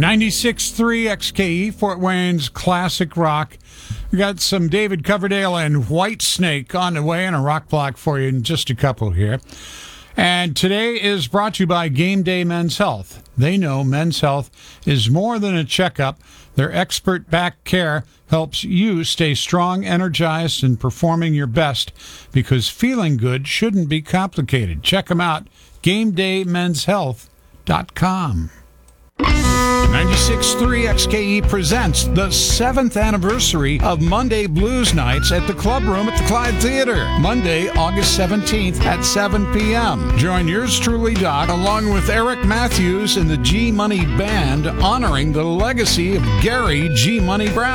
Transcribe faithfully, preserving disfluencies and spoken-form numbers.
ninety-six point three X K E, Fort Wayne's classic rock. We got some David Coverdale and Whitesnake on the way, and a rock block for you in just a couple here. And today is brought to you by Game Day Men's Health. They know men's health is more than a checkup. Their expert back care helps you stay strong, energized, and performing your best, because feeling good shouldn't be complicated. Check them out, game day men's health dot com. ninety-six point three X K E presents the seventh anniversary of Monday Blues Nights at the Club Room at the Clyde Theater, Monday, August seventeenth at seven p.m. Join yours truly, Doc, along with Eric Matthews and the G Money Band, honoring the legacy of Gary G Money Brown.